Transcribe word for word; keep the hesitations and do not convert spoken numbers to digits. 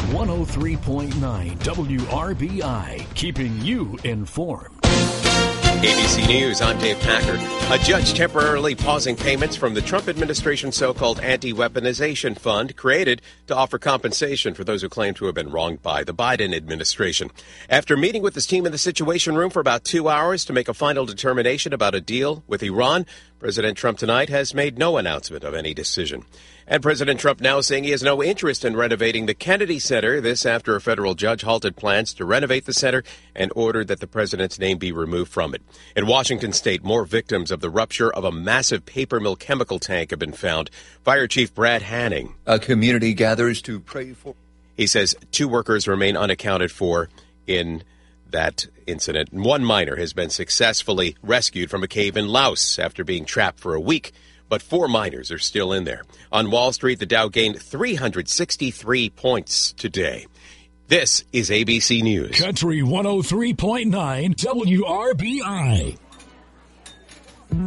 one oh three point nine W R B I, keeping you informed. A B C News, I'm Dave Packard. A judge temporarily pausing payments from the Trump administration's so-called anti-weaponization fund created to offer compensation for those who claim to have been wronged by the Biden administration. After meeting with his team in the Situation Room for about two hours to make a final determination about a deal with Iran, President Trump tonight has made no announcement of any decision. And President Trump now saying he has no interest in renovating the Kennedy Center. This after a federal judge halted plans to renovate the center and ordered that the president's name be removed from it. In Washington state, more victims of the rupture of a massive paper mill chemical tank have been found. Fire Chief Brad Hanning. A community gathers to pray for. He says two workers remain unaccounted for in that incident. One miner has been successfully rescued from a cave in Laos after being trapped for a week. But four miners are still in there. On Wall Street, the Dow gained three hundred sixty-three points today. This is A B C News. Country one oh three point nine W R B I.